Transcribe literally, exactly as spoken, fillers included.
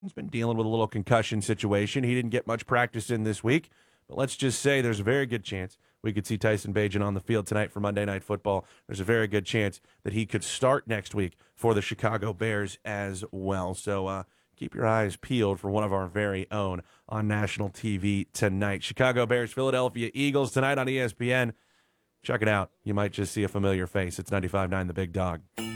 He's been dealing with a little concussion situation. He didn't get much practice in this week, but let's just say there's a very good chance we could see Tyson Bagent on the field tonight for Monday Night Football. There's a very good chance that he could start next week for the Chicago Bears as well. So uh, keep your eyes peeled for one of our very own on national T V tonight. Chicago Bears, Philadelphia Eagles tonight on E S P N. Check it out. You might just see a familiar face. It's ninety-five nine The Big Dog.